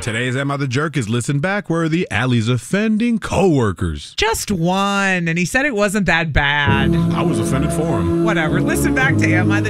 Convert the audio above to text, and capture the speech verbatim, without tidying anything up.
Today's Am I the Jerk is listen back worthy. Allie's offending coworkers. Just one, and he said it wasn't that bad. I was offended for him. Whatever. Listen back to Am I the